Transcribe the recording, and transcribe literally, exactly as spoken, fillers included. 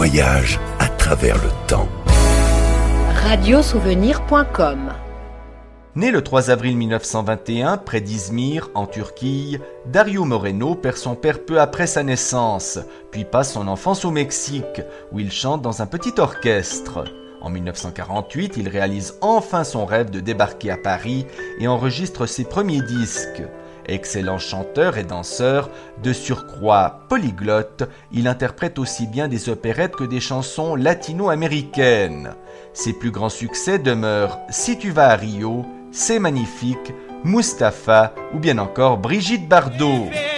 voyage à travers le temps. radiosouvenir point com. Né le trois avril mille neuf cent vingt et un près d'Izmir, en Turquie, Dario Moreno perd son père peu après sa naissance, puis passe son enfance au Mexique, où il chante dans un petit orchestre. En mille neuf cent quarante-huit, il réalise enfin son rêve de débarquer à Paris et enregistre ses premiers disques. Excellent chanteur et danseur, de surcroît polyglotte, il interprète aussi bien des opérettes que des chansons latino-américaines. Ses plus grands succès demeurent « Si tu vas à Rio », « C'est magnifique », « Mustapha » ou bien encore Brigitte Bardot.